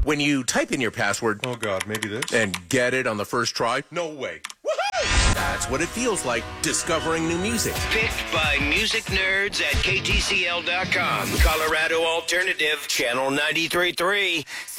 When you type in your password Oh, God, maybe this? and get it on the first try, No way. that's what it feels like discovering new music. Picked by music nerds at KTCL.com. Colorado Alternative, Channel 93.3.